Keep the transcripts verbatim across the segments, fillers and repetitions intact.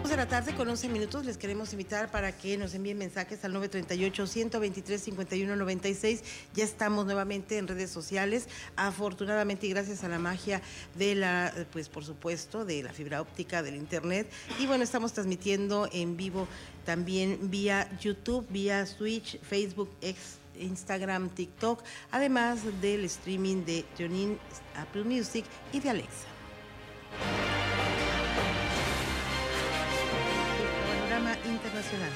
De la tarde con once minutos les queremos invitar para que nos envíen mensajes al nueve tres ocho, uno dos tres, cinco uno nueve seis. Ya estamos nuevamente en redes sociales, afortunadamente y gracias a la magia de la, pues por supuesto, de la fibra óptica, del internet. Y bueno, estamos transmitiendo en vivo también vía YouTube, vía Twitch, Facebook, X, Instagram, TikTok, además del streaming de TuneIn, Apple Music y de Alexa. Internacional.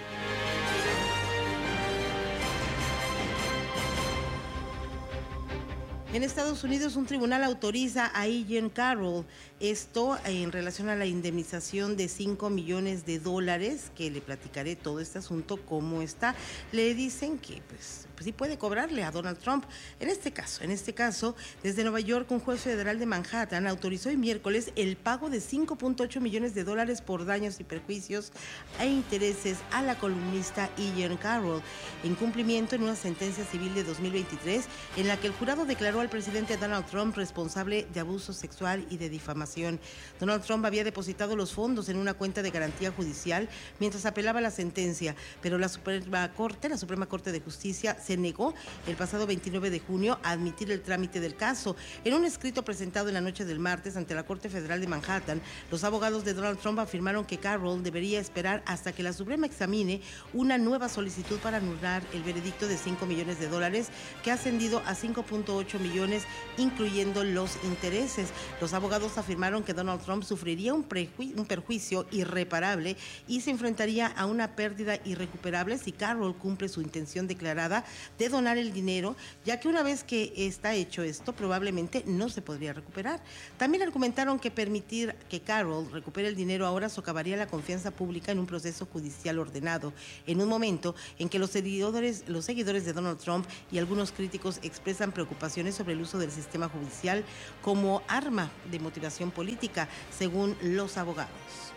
En Estados Unidos, un tribunal autoriza a Ian Carroll, esto en relación a la indemnización de cinco millones de dólares, que le platicaré todo este asunto, cómo está. Le dicen que pues, pues sí puede cobrarle a Donald Trump. En este caso, en este caso, desde Nueva York, un juez federal de Manhattan autorizó el miércoles el pago de cinco punto ocho millones de dólares por daños y perjuicios e intereses a la columnista Ian Carroll, en cumplimiento en una sentencia civil de dos mil veintitrés, en la que el jurado declaró al presidente Donald Trump responsable de abuso sexual y de difamación. Donald Trump había depositado los fondos en una cuenta de garantía judicial mientras apelaba la sentencia, pero la Suprema Corte, la Suprema Corte de Justicia, se negó el pasado veintinueve de junio a admitir el trámite del caso. En un escrito presentado en la noche del martes ante la Corte Federal de Manhattan, los abogados de Donald Trump afirmaron que Carroll debería esperar hasta que la Suprema examine una nueva solicitud para anular el veredicto de cinco millones de dólares, que ha ascendido a cinco punto ocho millones, incluyendo los intereses. Los abogados afirmaron que Donald Trump sufriría un, preju- un perjuicio irreparable y se enfrentaría a una pérdida irrecuperable si Carroll cumple su intención declarada de donar el dinero, ya que una vez que está hecho esto, probablemente no se podría recuperar. También argumentaron que permitir que Carroll recupere el dinero ahora socavaría la confianza pública en un proceso judicial ordenado, en un momento en que los seguidores, los seguidores de Donald Trump y algunos críticos expresan preocupaciones sobre el uso del sistema judicial como arma de motivación política, según los abogados.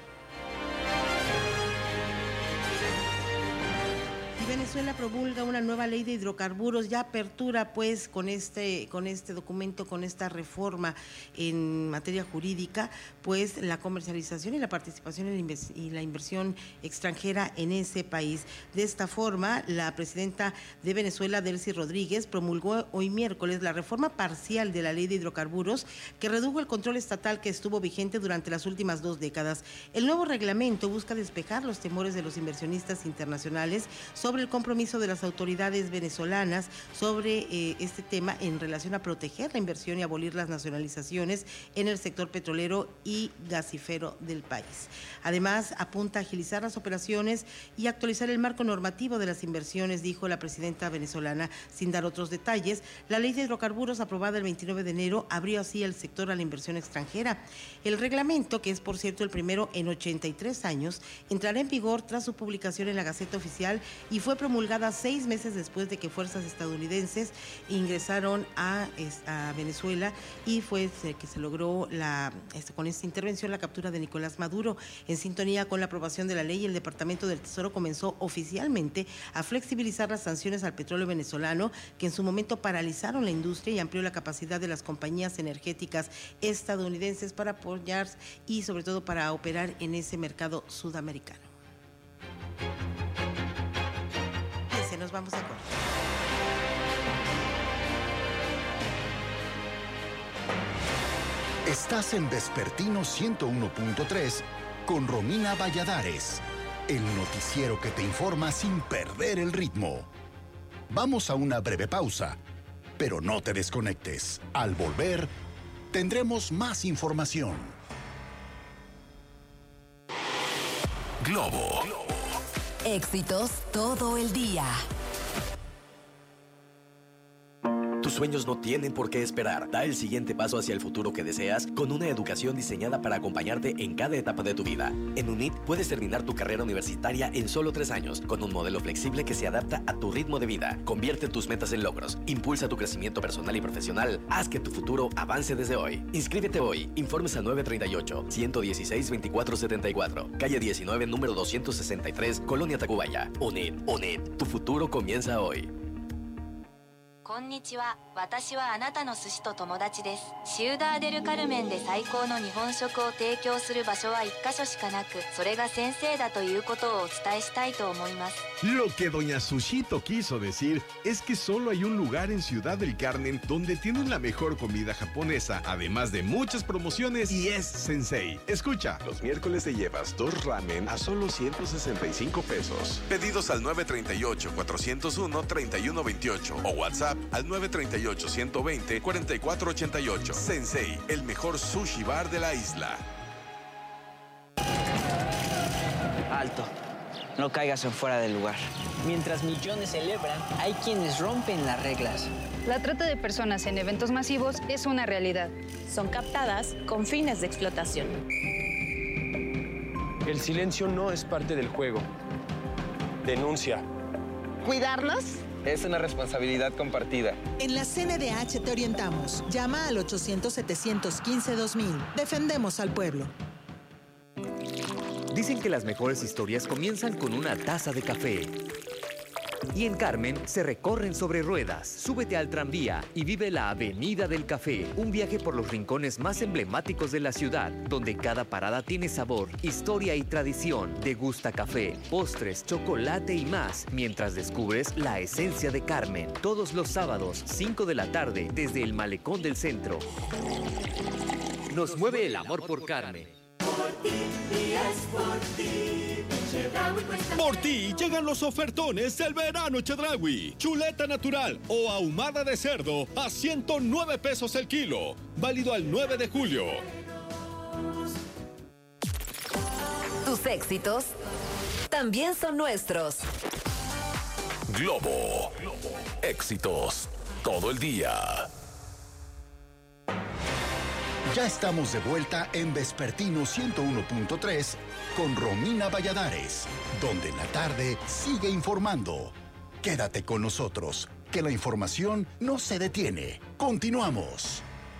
Venezuela promulga una nueva ley de hidrocarburos, ya apertura pues con este, con este documento, con esta reforma en materia jurídica, pues la comercialización y la participación en la y la inversión extranjera en ese país. De esta forma, la presidenta de Venezuela, Delcy Rodríguez, promulgó hoy miércoles la reforma parcial de la ley de hidrocarburos, que redujo el control estatal que estuvo vigente durante las últimas dos décadas. El nuevo reglamento busca despejar los temores de los inversionistas internacionales sobre el compromiso de las autoridades venezolanas sobre eh, este tema en relación a proteger la inversión y abolir las nacionalizaciones en el sector petrolero y gasífero del país. Además, apunta a agilizar las operaciones y actualizar el marco normativo de las inversiones, dijo la presidenta venezolana. Sin dar otros detalles, la ley de hidrocarburos aprobada el veintinueve de enero abrió así el sector a la inversión extranjera. El reglamento, que es por cierto el primero en ochenta y tres años, entrará en vigor tras su publicación en la Gaceta Oficial y fue promulgada seis meses después de que fuerzas estadounidenses ingresaron a, a Venezuela, y fue que se logró la, este, con esta intervención la captura de Nicolás Maduro. En sintonía con la aprobación de la ley, el Departamento del Tesoro comenzó oficialmente a flexibilizar las sanciones al petróleo venezolano, que en su momento paralizaron la industria y amplió la capacidad de las compañías energéticas estadounidenses para apoyar y sobre todo para operar en ese mercado sudamericano. Nos vamos a cortar. Estás en Vespertino ciento uno punto tres con Romina Valladares, el noticiero que te informa sin perder el ritmo. Vamos a una breve pausa, pero no te desconectes. Al volver, tendremos más información. Globo. Éxitos todo el día. Tus sueños no tienen por qué esperar. Da el siguiente paso hacia el futuro que deseas con una educación diseñada para acompañarte en cada etapa de tu vida. En UNIT puedes terminar tu carrera universitaria en solo tres años, con un modelo flexible que se adapta a tu ritmo de vida. Convierte tus metas en logros, impulsa tu crecimiento personal y profesional, haz que tu futuro avance desde hoy. Inscríbete hoy. Informes al nueve tres ocho, uno uno seis, dos cuatro siete cuatro, calle diecinueve, número doscientos sesenta y tres, Colonia Tacubaya. UNIT, UNIT, tu futuro comienza hoy. こんにちは。私はあなたの寿司と友達です。シウダーデルカルメンで最高の日本食を提供する場所は一箇所しかなく、それが先生だということをお伝えしたいと思います。 Lo que doña Sushito quiso decir es que solo hay un lugar en Ciudad del Carmen donde tienen la mejor comida japonesa, además de muchas promociones, y es Sensei. Escucha, los miércoles te llevas dos ramen a solo ciento sesenta y cinco pesos. Pedidos al nueve tres ocho, cuatro cero uno, tres uno dos ocho o WhatsApp al nueve tres ocho, uno dos cero, cuatro cuatro ocho ocho. Sensei, el mejor sushi bar de la isla. Alto. No caigas en fuera del lugar. Mientras millones celebran, hay quienes rompen las reglas. La trata de personas en eventos masivos es una realidad. Son captadas con fines de explotación. El silencio no es parte del juego. Denuncia. ¿Cuidarnos? Es una responsabilidad compartida. En la C N D H te orientamos. Llama al ochocientos, setecientos quince, dos mil. Defendemos al pueblo. Dicen que las mejores historias comienzan con una taza de café. Y en Carmen se recorren sobre ruedas. Súbete al tranvía y vive la Avenida del Café. Un viaje por los rincones más emblemáticos de la ciudad, donde cada parada tiene sabor, historia y tradición. Degusta café, postres, chocolate y más, mientras descubres la esencia de Carmen. Todos los sábados, cinco de la tarde, desde el Malecón del Centro. Nos mueve el amor por Carmen. Por ti, es por ti. Por ti llegan los ofertones del verano Chedraui. Chuleta natural o ahumada de cerdo a ciento nueve pesos el kilo. Válido al nueve de julio. Tus éxitos también son nuestros. Globo. Éxitos todo el día. Ya estamos de vuelta en Vespertino ciento uno punto tres con Romina Valladares, donde la tarde sigue informando. Quédate con nosotros, que la información no se detiene. Continuamos.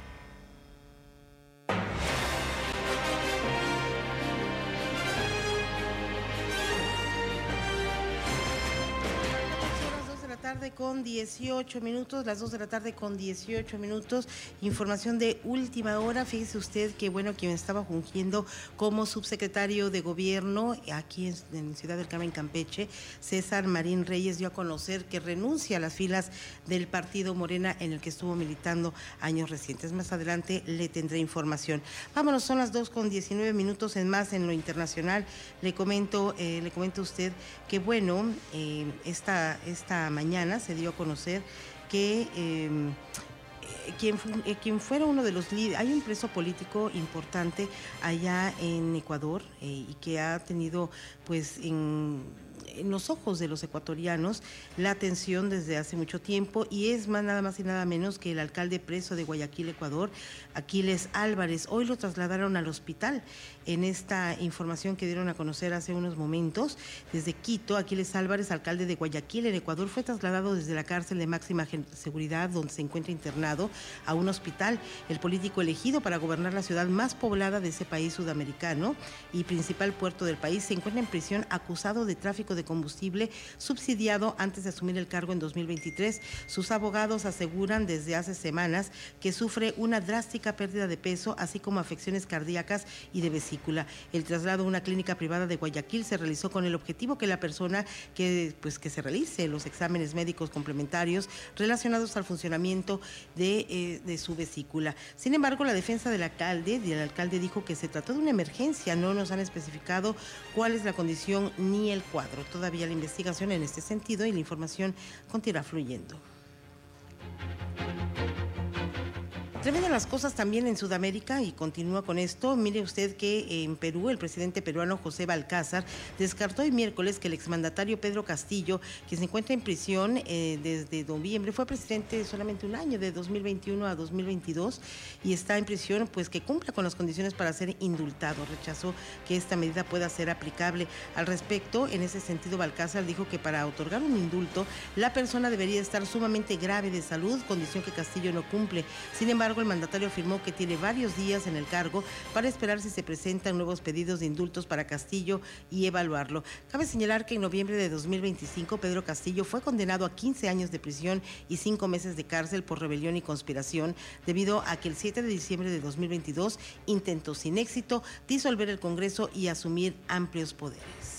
Tarde con dieciocho minutos, las dos de la tarde con dieciocho minutos, información de última hora. Fíjese usted que, bueno, quien estaba fungiendo como subsecretario de gobierno aquí en, en Ciudad del Carmen, Campeche, César Marín Reyes, dio a conocer que renuncia a las filas del partido Morena en el que estuvo militando años recientes. Más adelante le tendré información. Vámonos, son las dos con diecinueve minutos. En más, en lo internacional, le comento, eh, le comento a usted que, bueno, eh, esta, esta mañana se dio a conocer que eh, quien, eh, quien fuera uno de los líderes, hay un preso político importante allá en Ecuador eh, y que ha tenido pues en... en los ojos de los ecuatorianos la atención desde hace mucho tiempo, y es más nada más y nada menos que el alcalde preso de Guayaquil, Ecuador, Aquiles Álvarez. Hoy lo trasladaron al hospital. En esta información que dieron a conocer hace unos momentos, desde Quito, Aquiles Álvarez, alcalde de Guayaquil, en Ecuador, fue trasladado desde la cárcel de máxima seguridad, donde se encuentra internado, a un hospital. El político elegido para gobernar la ciudad más poblada de ese país sudamericano y principal puerto del país se encuentra en prisión acusado de tráfico de combustible subsidiado antes de asumir el cargo en dos mil veintitrés. Sus abogados aseguran desde hace semanas que sufre una drástica pérdida de peso, así como afecciones cardíacas y de vesícula. El traslado a una clínica privada de Guayaquil se realizó con el objetivo que la persona que, pues, que se realice los exámenes médicos complementarios relacionados al funcionamiento de, eh, de su vesícula. Sin embargo, la defensa del alcalde, del alcalde dijo que se trató de una emergencia. No nos han especificado cuál es la condición ni el cuadro. Todavía la investigación en este sentido y la información continuará fluyendo. Tremendas las cosas también en Sudamérica, y continúa con esto. Mire usted que en Perú el presidente peruano José Balcázar descartó el miércoles que el exmandatario Pedro Castillo, que se encuentra en prisión eh, desde noviembre, fue presidente solamente un año, de dos mil veintiuno a dos mil veintidós, y está en prisión, pues que cumpla con las condiciones para ser indultado. Rechazó que esta medida pueda ser aplicable. Al respecto, en ese sentido, Balcázar dijo que para otorgar un indulto, la persona debería estar sumamente grave de salud, condición que Castillo no cumple. Sin embargo, embargo, el mandatario afirmó que tiene varios días en el cargo para esperar si se presentan nuevos pedidos de indultos para Castillo y evaluarlo. Cabe señalar que en noviembre de dos mil veinticinco, Pedro Castillo fue condenado a quince años de prisión y cinco meses de cárcel por rebelión y conspiración, debido a que el siete de diciembre de dos mil veintidós intentó sin éxito disolver el Congreso y asumir amplios poderes.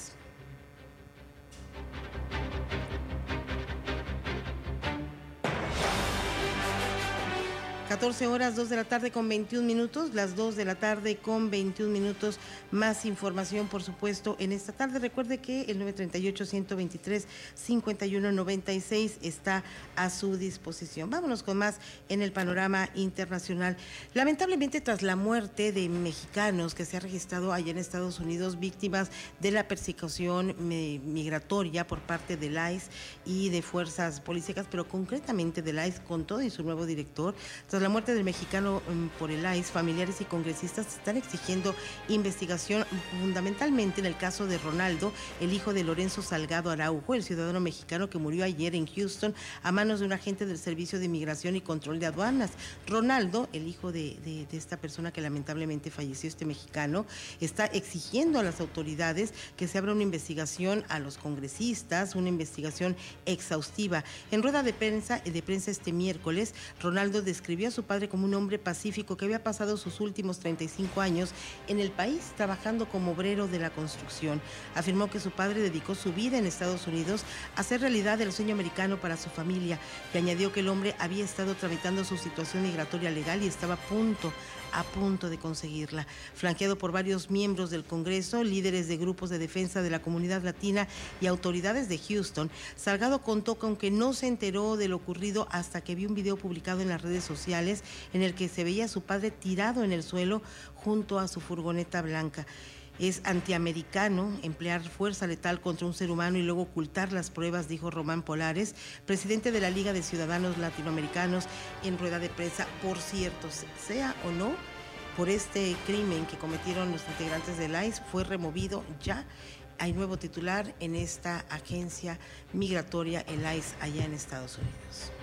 catorce horas, dos de la tarde con veintiún minutos, las dos de la tarde con veintiún minutos. Más información, por supuesto, en esta tarde. Recuerde que el nueve treinta y ocho, ciento veintitrés, cincuenta y uno noventa y seis está a su disposición. Vámonos con más en el panorama internacional. Lamentablemente, tras la muerte de mexicanos que se ha registrado allá en Estados Unidos, víctimas de la persecución migratoria por parte del I C E y de fuerzas policíacas, pero concretamente del I C E con todo y su nuevo director, tras la muerte del mexicano por el I C E, familiares y congresistas están exigiendo investigación fundamentalmente en el caso de Ronaldo, el hijo de Lorenzo Salgado Araujo, el ciudadano mexicano que murió ayer en Houston a manos de un agente del Servicio de Inmigración y Control de Aduanas. Ronaldo, el hijo de, de, de esta persona que lamentablemente falleció, este mexicano, está exigiendo a las autoridades que se abra una investigación a los congresistas, una investigación exhaustiva. En rueda de prensa, de prensa este miércoles, Ronaldo describió a su padre como un hombre pacífico que había pasado sus últimos treinta y cinco años en el país trabajando como obrero de la construcción. Afirmó que su padre dedicó su vida en Estados Unidos a hacer realidad el sueño americano para su familia, y añadió que el hombre había estado tramitando su situación migratoria legal y estaba a punto a punto de conseguirla. Flanqueado por varios miembros del Congreso, líderes de grupos de defensa de la comunidad latina y autoridades de Houston, Salgado contó con que no se enteró de lo ocurrido hasta que vio un video publicado en las redes sociales en el que se veía a su padre tirado en el suelo junto a su furgoneta blanca. Es antiamericano emplear fuerza letal contra un ser humano y luego ocultar las pruebas, dijo Román Polares, presidente de la Liga de Ciudadanos Latinoamericanos, en rueda de prensa. Por cierto, sea o no, por este crimen que cometieron los integrantes del I C E, fue removido ya. Hay nuevo titular en esta agencia migratoria, el I C E, allá en Estados Unidos.